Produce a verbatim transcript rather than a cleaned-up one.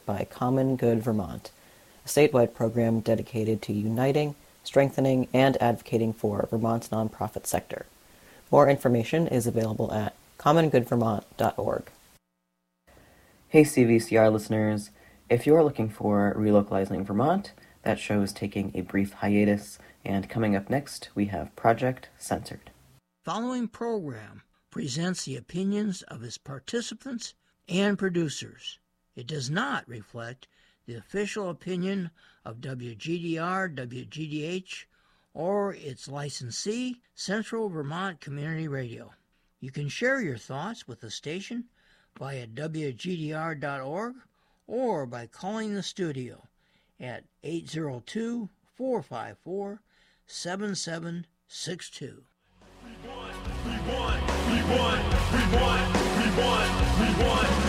sponsored by Common Good Vermont, a statewide program dedicated to uniting, strengthening, and advocating for Vermont's nonprofit sector. More information is available at common good vermont dot org. Hey C V C R listeners, if you're looking for Relocalizing Vermont, that show is taking a brief hiatus, and coming up next we have Project Censored. Following program presents the opinions of its participants and producers. It does not reflect the official opinion of W G D R, W G D H, or its licensee, Central Vermont Community Radio. You can share your thoughts with the station via W G D R dot org or by calling the studio at eight oh two, four five four, seven seven six two. We want, we want, we want, we want, we want, we want.